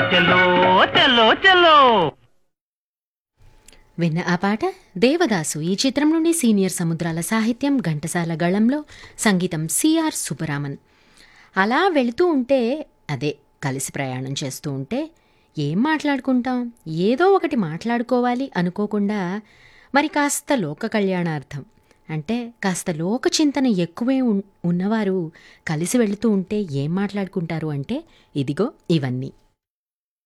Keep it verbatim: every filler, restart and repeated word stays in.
చలో చలో చలో. విన్న ఆ పాట దేవదాసు ఈ చిత్రం నుండి. సీనియర్ సముద్రాల సాహిత్యం, ఘంటసాల గళంలో, సంగీతం సిఆర్ సుబ్బరామన్. అలా వెళుతూ ఉంటే, అదే కలిసి ప్రయాణం చేస్తూ ఉంటే ఏం మాట్లాడుకుంటాం, ఏదో ఒకటి మాట్లాడుకోవాలి అనుకోకుండా మరి కాస్త లోక కళ్యాణార్థం అంటే కాస్త లోక చింతన ఎక్కువే ఉన్- ఉన్నవారు కలిసి వెళుతూ ఉంటే ఏం మాట్లాడుకుంటారు అంటే ఇదిగో ఇవన్నీ.